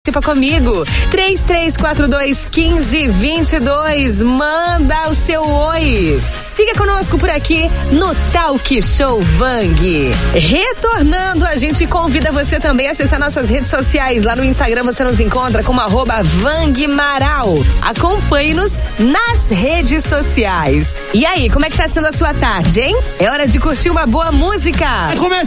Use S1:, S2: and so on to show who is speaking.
S1: participa comigo. 3342-1522. Manda o seu oi. Siga conosco por aqui no Talk Show Vang. Retornando, a gente convida você também a acessar nossas redes sociais. Lá no Instagram você nos encontra como @Vangmaral. Acompanhe-nos nas redes sociais. E aí, como é que tá sendo a sua tarde, hein? É hora de curtir uma boa música.
S2: Vai começar!